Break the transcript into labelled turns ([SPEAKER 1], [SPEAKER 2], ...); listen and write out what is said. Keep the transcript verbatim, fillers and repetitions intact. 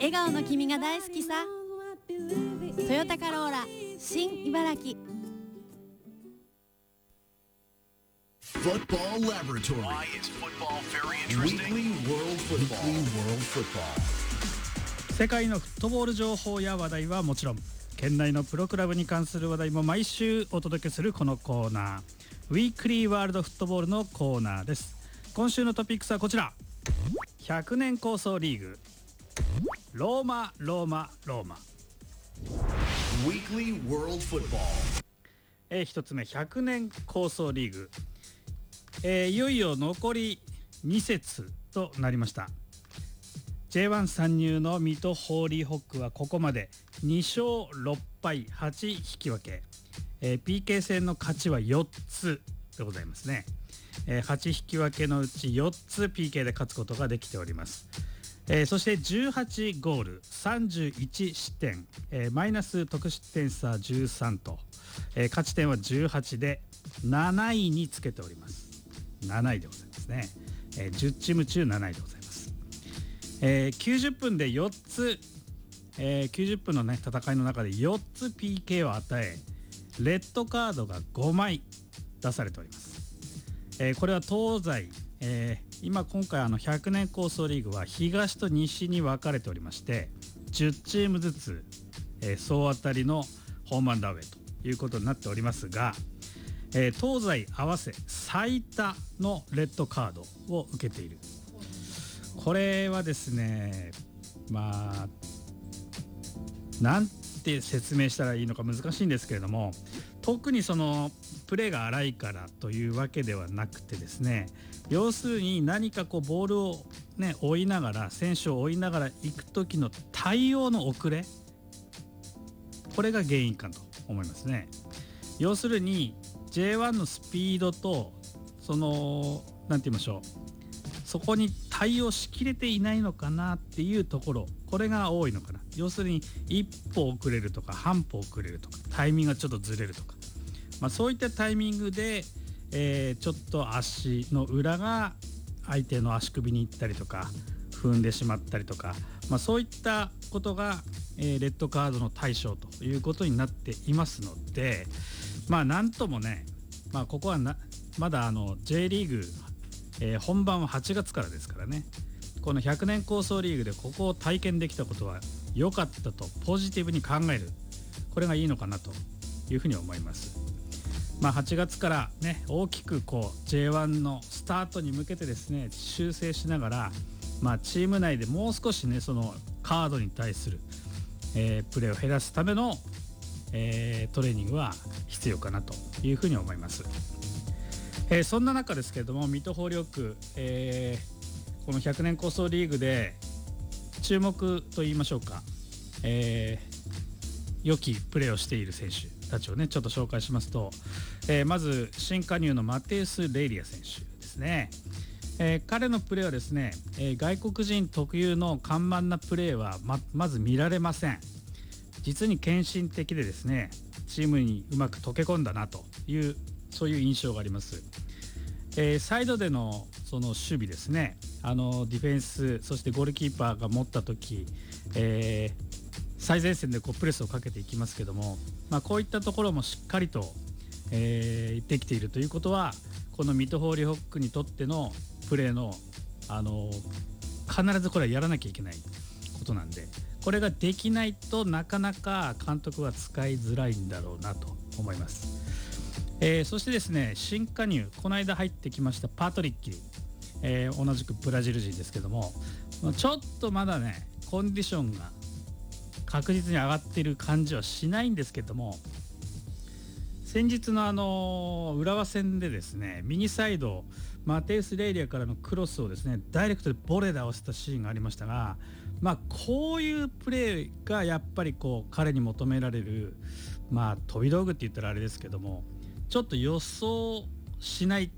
[SPEAKER 1] 笑顔の君が大好きさ。トヨタカローラ新茨城。
[SPEAKER 2] Football Laboratory. Why is football very interesting? Weekly World Football. Weekly World Football.
[SPEAKER 3] 世界のフットボール情報や話題はもちろん、県内のプロクラブに関する話題も毎週お届けするこのコーナー、ウィークリーワールドフットボールのコーナーです。今週のトピックスはこちら。ひゃくねん構想リーグ、ローマローマローマ。
[SPEAKER 2] Weekly World Football。
[SPEAKER 3] えー、ひとつめ、ひゃくねん構想リーグ、えー、いよいよ残りに節となりました。 ジェイワン 参入の水戸ホーリーホックはここまでに勝ろっ敗はち引き分け、えー、ピーケー 戦の勝ちはよっつでございますね。えー、はち引き分けのうちよっつ ピーケー で勝つことができております。えー、そしてじゅうはちゴールさんじゅういち失点、えー、マイナス得失点差じゅうさんと、えー、勝ち点はじゅうはちでなないにつけております。なないでございますね。えー、じゅっチーム中なないでございます。えー、きゅうじゅっぷんでよっつ、えー、きゅうじゅっぷんのね戦いの中でよっつ ピーケー を与え、レッドカードがごまい出されております。えー、これは東西、えー、今今回あのひゃくねん構想リーグは東と西に分かれておりまして、じゅっチームずつ、えー、総当たりのホームアンダーウェイということになっておりますが、えー、東西合わせ最多のレッドカードを受けている。これはですね、まあなんて説明したらいいのか難しいんですけれども、特にそのプレーが荒いからというわけではなくてですね、要するに何かこうボールをね追いながら、選手を追いながら行く時の対応の遅れ、これが原因かと思いますね。要するに ジェイワン のスピードとそのなんて言いましょう、そこに対応しきれていないのかなっていうところ、これが多いのかな。要するに一歩遅れるとか半歩遅れるとかタイミングがちょっとずれるとか、まあ、そういったタイミングで、えー、ちょっと足の裏が相手の足首に行ったりとか踏んでしまったりとか、まあ、そういったことが、えー、レッドカードの対象ということになっていますので、まあなんともね、まあ、ここはなまだあの J リーグ、えー、本番ははちがつからですからね、このひゃくねん構想リーグでここを体験できたことは良かったとポジティブに考える、これがいいのかなというふうに思います。まあ、はちがつからね大きくこう ジェイワン のスタートに向けてですね修正しながら、まあ、チーム内でもう少しねそのカードに対する、えー、プレーを減らすための、えー、トレーニングは必要かなというふうに思います。えー、そんな中ですけれども、水戸ホーリーホック、えー、このひゃくねん構想リーグで注目といいましょうか、えー、良きプレーをしている選手たちをねちょっと紹介しますと、えー、まず新加入のマテウス・レイリア選手ですね。えー、彼のプレーはですね、えー、外国人特有の緩慢なプレーは ま, まず見られません。実に献身的でですね、チームにうまく溶け込んだなというそういう印象があります。えー、サイドでのその守備ですね、あのディフェンス、そしてゴールキーパーが持った時、えー最前線でこうプレスをかけていきますけども、まあ、こういったところもしっかりと、えー、できているということは、この水戸ホーリーホックにとってのプレーの、あの必ずこれはやらなきゃいけないことなんで、これができないとなかなか監督は使いづらいんだろうなと思います。えー、そしてですね、新加入この間入ってきましたパトリッキー、えー、同じくブラジル人ですけども、ちょっとまだねコンディションが確実に上がっている感じはしないんですけども、先日のあの浦和戦でですね、右サイドマテウス・レイリアからのクロスをですねダイレクトでボレーで合わせたシーンがありましたが、まあこういうプレーがやっぱりこう彼に求められる、まあ飛び道具って言ったらあれですけども、ちょっと予想しない